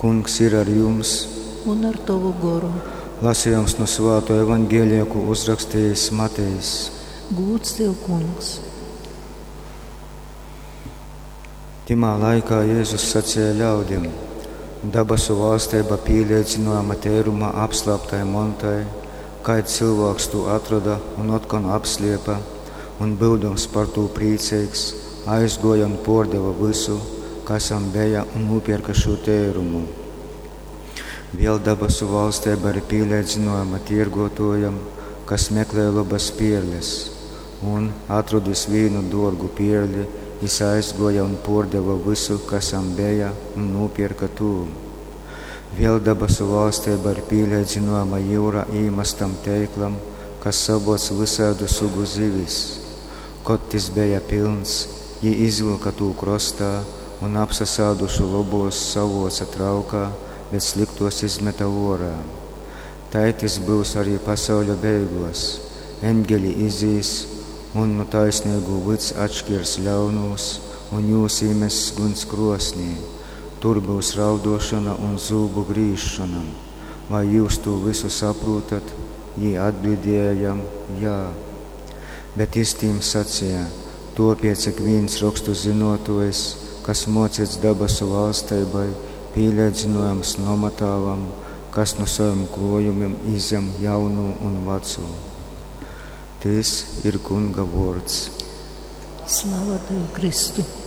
Kungs ir ar jums. Un ar tavu garu. Lasījums no Svēto evaņģēlija, ko uzrakstījis Matejs. Gūts tev, Kungs. Timā laikā Jēzus sacīja ļaudīm: Dabasu valstība pielīdzinājama tēruma apslāptai montai, kad cilvēks to atrada un otkon apsliepa, un bildams par to priecīgs, aizgoja un pārdeva visu, kas viņam bija, un nopirka šo tērumu. Vēl dabasu valstība ir pielīdzinājama tirgotājam, kas meklē labas pierles, un atradis vienu dārgu pierli, viņš aizgoja un pārdeva visu, kas viņam bija, un nopirka to. Vēl dabasu valstība ir pielīdzinājama jūrā īmastam teiklam, kas saboc visādu sugu zivis. Kad tas bija pilns, viņi izvilka to krostā un apsasādušu lobos savoca traukā, bet sliktos izmeta orā. Tā tas būs arī pasauļa beigās. Eņģeļi izīs un no taisnīgu vids atšķirs ļaunus, un jūs īmes guns krosnī. Tur būs raudošana un zūbu grīšana. Vai jūs to visu saprotat? Viņi atbildēja, jā. Bet īstīm sacīja: topiet ik viens rakstu zinotojs, kas mocīts dabasu valstībai, pielīdzinājums nomatāvam, kas no saviem klojumiem izem jaunu un vecu. Tas ir Kunga vārds. Slava tev, Kristu!